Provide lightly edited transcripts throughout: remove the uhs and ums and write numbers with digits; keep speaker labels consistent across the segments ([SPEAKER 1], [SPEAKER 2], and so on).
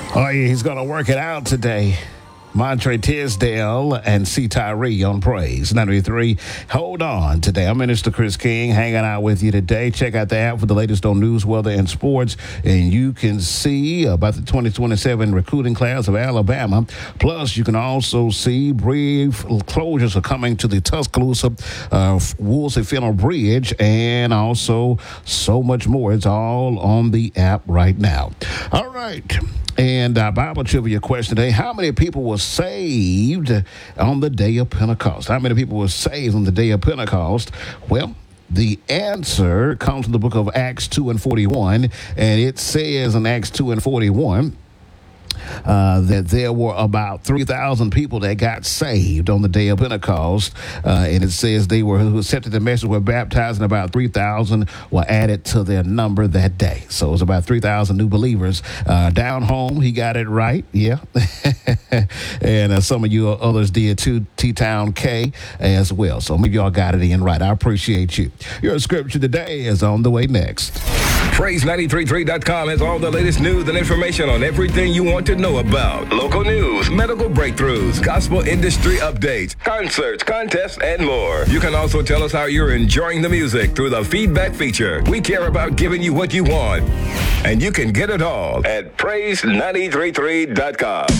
[SPEAKER 1] Oh, yeah, he's going to work it out today. Montre Tisdale and C. Tyree on Praise 93. Hold on today. I'm Minister Chris King hanging out with you today. Check out the app for the latest on news, weather, and sports. And you can see about the 2027 recruiting class of Alabama. Plus, you can also see brief closures are coming to the Tuscaloosa Woolsey Fennel Bridge, and also so much more. It's all on the app right now. All right. And our Bible trivia question today: how many people were saved on the day of Pentecost? How many people were saved on the day of Pentecost? Well, the answer comes from the book of Acts 2 and 41, and it says in Acts 2 and 41 that there were about 3,000 people that got saved on the day of Pentecost. And it says they were who accepted the message were baptized, and about 3,000 were added to their number that day. So it was about 3,000 new believers. Down home, he got it right. Yeah. And some of you others did too, T-Town K as well. So maybe y'all got it in right. I appreciate you. Your scripture today is on the way next.
[SPEAKER 2] Praise933.com has all the latest news and information on everything you want to know about. Local news, medical breakthroughs, gospel industry updates, concerts, contests, and more. You can also tell us how you're enjoying the music through the feedback feature. We care about giving you what you want, and you can get it all at Praise933.com.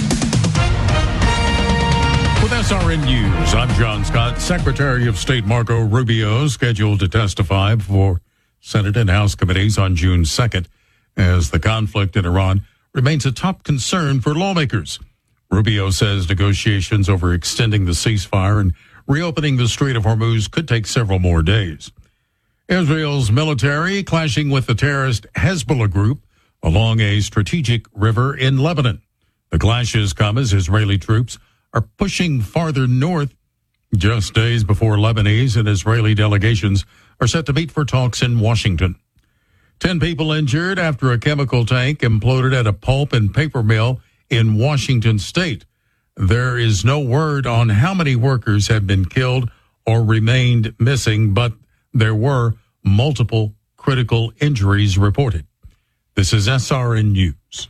[SPEAKER 3] With SRN News, I'm John Scott. Secretary of State Marco Rubio scheduled to testify before Senate and House committees on June 2nd as the conflict in Iran remains a top concern for lawmakers. Rubio says negotiations over extending the ceasefire and reopening the Strait of Hormuz could take several more days. Israel's military clashing with the terrorist Hezbollah group along a strategic river in Lebanon. The clashes come as Israeli troops are pushing farther north just days before Lebanese and Israeli delegations are set to meet for talks in Washington. 10 people injured after a chemical tank imploded at a pulp and paper mill in Washington state. There is no word on how many workers have been killed or remained missing, but there were multiple critical injuries reported. This is SRN News.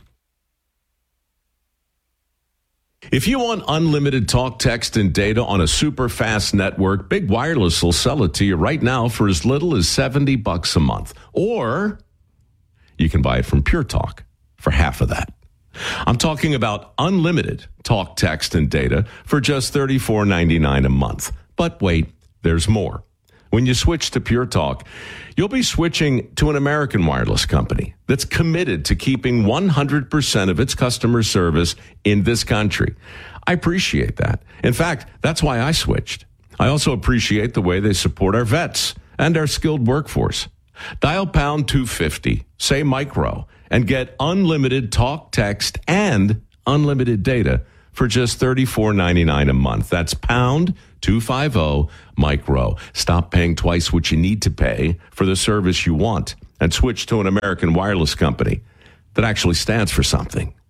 [SPEAKER 4] If you want unlimited talk, text, and data on a super fast network, Big Wireless will sell it to you right now for as little as $70 a month. Or you can buy it from Pure Talk for half of that. I'm talking about unlimited talk, text, and data for just $34.99 a month. But wait, there's more. When you switch to Pure Talk, you'll be switching to an American wireless company that's committed to keeping 100% of its customer service in this country. I appreciate that. In fact, that's why I switched. I also appreciate the way they support our vets and our skilled workforce. Dial pound 250, say micro, and get unlimited talk, text, and unlimited data for just $34.99 a month. That's pound 250 micro. Stop paying twice what you need to pay for the service you want and switch to an American wireless company that actually stands for something.